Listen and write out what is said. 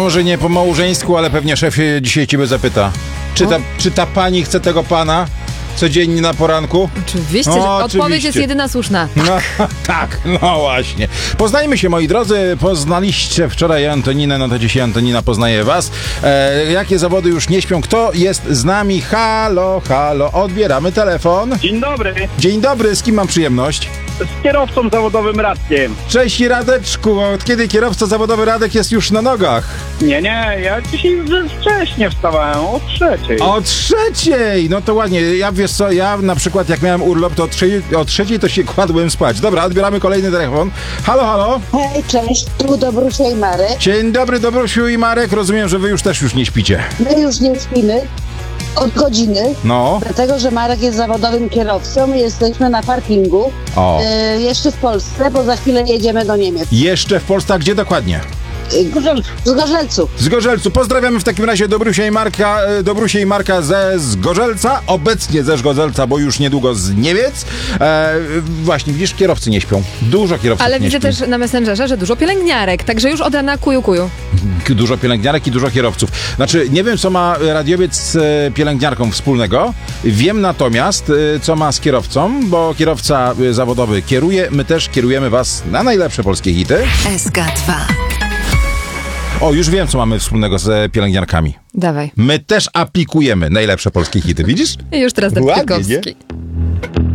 może nie po małżeńsku, ale pewnie szef dzisiaj ciebie zapyta. Czy ta pani chce tego pana codziennie na poranku? Oczywiście, że odpowiedź jest jedyna słuszna. No, tak, no właśnie. Poznajmy się, moi drodzy. Poznaliście wczoraj Antoninę, no to dzisiaj Antonina poznaje was. Jakie zawody już nie śpią? Kto jest z nami? Halo, halo. Odbieramy telefon. Dzień dobry, Dzień dobry, z kim mam przyjemność? z kierowcą zawodowym Radkiem. Cześć Radeczku. Od kiedy kierowca zawodowy Radek jest już na nogach? Nie, ja dzisiaj wcześnie wstawałem, o 3:00. O 3:00! No to ładnie. Ja wiesz co, ja na przykład jak miałem urlop, to o 3:00 to się kładłem spać. Dobra, odbieramy kolejny telefon. Halo, halo. Hej, cześć, tu Dobrusia i Marek. Dzień dobry, Dobrusiu i Marek. Rozumiem, że wy już nie śpicie. My już nie śpimy od godziny, No. dlatego że Marek jest zawodowym kierowcą i jesteśmy na parkingu. O. Jeszcze w Polsce, bo za chwilę jedziemy do Niemiec. Jeszcze w Polsce, a gdzie dokładnie? Z Gorzelców. Z Gorzelcu. Pozdrawiamy w takim razie Dobrusię i Marka ze Zgorzelca, obecnie ze Zgorzelca, bo już niedługo z Niemiec. Właśnie, widzisz, kierowcy nie śpią. Dużo kierowców Ale nie widzę śpi. też na Messengerze, że dużo pielęgniarek, także już od rana kuju. Dużo pielęgniarek i dużo kierowców. Znaczy, nie wiem, co ma radiowiec z pielęgniarką wspólnego. Wiem natomiast, co ma z kierowcą, bo kierowca zawodowy kieruje. My też kierujemy was na najlepsze polskie hity. SK2. O, już wiem, co mamy wspólnego z pielęgniarkami. Dawaj. My też aplikujemy najlepsze polskie hity, widzisz? I już teraz Ładnie, Kwiatkowski. nie?